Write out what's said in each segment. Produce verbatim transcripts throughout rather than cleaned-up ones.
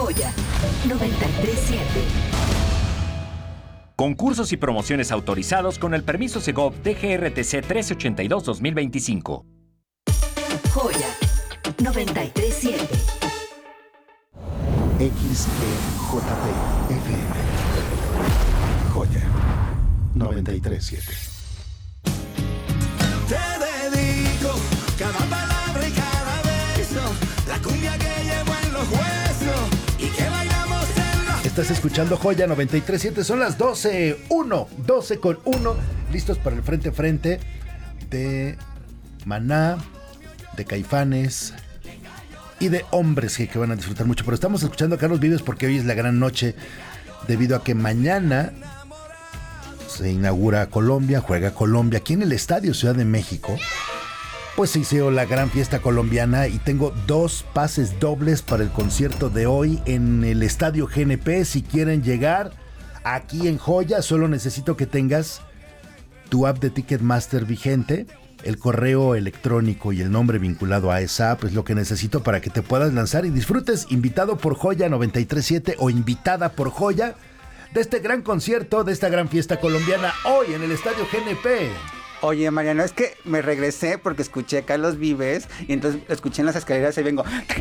Joya noventa y tres punto siete. Concursos y promociones autorizados con el permiso Segov D G R T C trece ochenta y dos dos mil veinticinco. Joya noventa y tres punto siete. X E J P F M. Joya noventa y tres punto siete. Te dedico cada palabra y cada beso, la cumbia que llevo en los huesos y que bailamos en los... Estás escuchando Joya noventa y tres punto siete, son las doce uno, doce con uno, listos para el frente a frente de Maná, de Caifanes y de Hombres G, que van a disfrutar mucho. Pero estamos escuchando a Carlos Vives porque hoy es la gran noche, debido a que mañana se inaugura Colombia, juega Colombia aquí en el Estadio Ciudad de México. Pues se hizo la gran fiesta colombiana y tengo dos pases dobles para el concierto de hoy en el Estadio G N P. Si quieren llegar aquí en Joya, solo necesito que tengas tu app de Ticketmaster vigente, el correo electrónico y el nombre vinculado a esa app es lo que necesito para que te puedas lanzar y disfrutes, invitado por Joya noventa y tres punto siete o invitada por Joya, de este gran concierto, de esta gran fiesta colombiana hoy en el Estadio G N P. Oye, Mariano, es que me regresé porque escuché a Carlos Vives y entonces lo escuché en las escaleras y vengo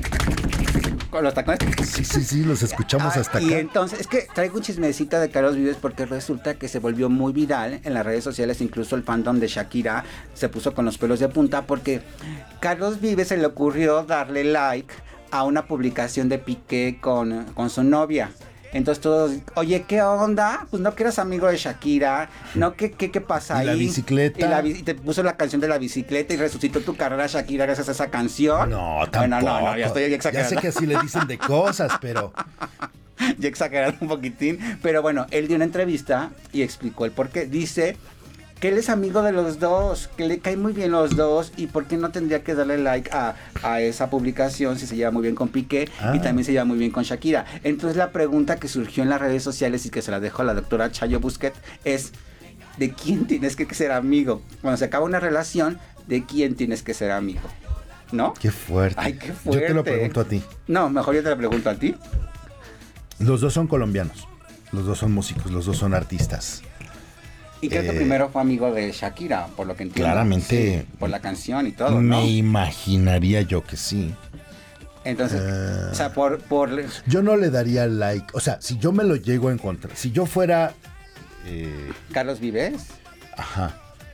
con los tacones. Sí, sí, sí, los escuchamos Ah, hasta y acá. Y entonces, es que traigo un chismecita de Carlos Vives porque resulta que se volvió muy viral en las redes sociales, incluso el fandom de Shakira se puso con los pelos de punta porque Carlos Vives se le ocurrió darle like a una publicación de Piqué con, con su novia. Entonces todos, oye, ¿qué onda? Pues no que eras amigo de Shakira, no, ¿qué, qué, qué pasa ahí? Y la bicicleta. Y, la, y te puso la canción de la bicicleta y resucitó tu carrera Shakira gracias a esa canción. No, tampoco. Bueno, no, no, ya estoy exagerando. Ya sé que así le dicen de cosas, pero... Ya exagerando un poquitín, pero bueno, él dio una entrevista y explicó el por qué. Dice que él es amigo de los dos, que le caen muy bien los dos y por qué no tendría que darle like a, a esa publicación si se lleva muy bien con Piqué Ah. y también se lleva muy bien con Shakira. Entonces la pregunta que surgió en las redes sociales y que se la dejó a la doctora Chayo Busquet es: ¿de quién tienes que ser amigo? Cuando se acaba una relación, ¿de quién tienes que ser amigo? ¿No? Qué fuerte. Ay, qué fuerte. Yo te lo pregunto a ti. No, mejor yo te lo pregunto a ti. Los dos son colombianos, los dos son músicos, los dos son artistas. Y creo Eh, que primero fue amigo de Shakira, por lo que entiendo. Claramente. Sí, por la canción y todo, Me ¿no? imaginaría yo que sí. Entonces, Eh, o sea, por, por... Yo no le daría like, o sea, si yo me lo llego a encontrar, si yo fuera... eh, Carlos Vives. ajá.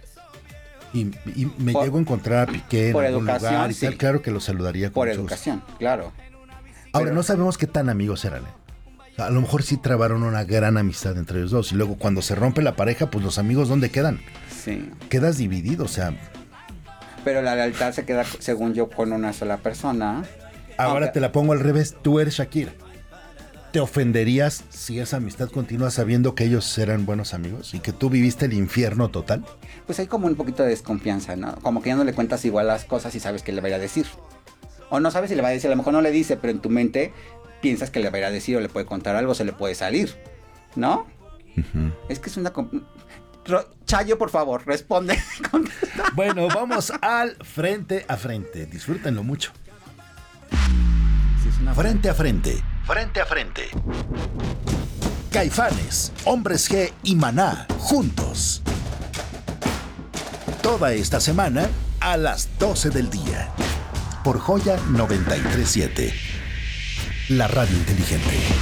Y, y me Por- llego a encontrar a Piqué en por algún educación, lugar y sí. tal, claro que lo saludaría con Por mucho gusto. educación, claro. Ahora, Pero- no sabemos qué tan amigos eran. ¿eh? A lo mejor sí trabaron una gran amistad entre ellos dos. Y luego cuando se rompe la pareja, pues los amigos, ¿dónde quedan? Sí. Quedas dividido, o sea... Pero la lealtad se queda, según yo, con una sola persona. Ahora Aunque- te la pongo al revés, tú eres Shakira. ¿Te ofenderías si esa amistad continúa sabiendo que ellos eran buenos amigos y que tú viviste el infierno total? Pues hay como un poquito de desconfianza, ¿no? Como que ya no le cuentas igual las cosas y sabes que le va a ir a decir. O no sabes si le va a decir, a lo mejor no le dice, pero en tu mente piensas que le va a ir a decir o le puede contar algo, se le puede salir, ¿no? Uh-huh. Es que es una... com- Ro- Chayo, por favor, responde. Bueno, vamos al frente a frente. Disfrútenlo mucho. Sí, es una- Frente a frente. Frente a frente. Caifanes, Hombres G y Maná juntos. Toda esta semana a las doce del día. Por Joya noventa y tres punto siete. La radio inteligente.